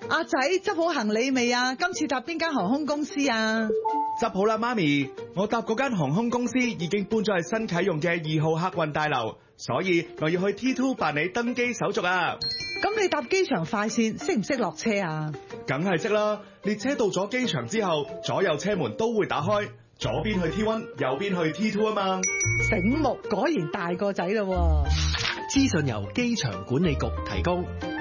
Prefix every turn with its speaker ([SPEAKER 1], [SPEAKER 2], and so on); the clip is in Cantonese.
[SPEAKER 1] 阿仔執好行李未啊？今次搭邊間航空公司啊？
[SPEAKER 2] 執好啦，媽咪，我搭嗰間航空公司已經搬咗去新啟用嘅2號客運大樓，所以我要去 T2 辦理登機手續啊。
[SPEAKER 1] 咁你搭機場快線識唔識落車啊？
[SPEAKER 2] 梗係識啦，列車到咗機場之後，左右車門都會打開，左邊去 T1，右邊去 T2 啊嘛。
[SPEAKER 1] 醒目，果然大個仔嘞喎。
[SPEAKER 3] 資訊由機場管理局提供。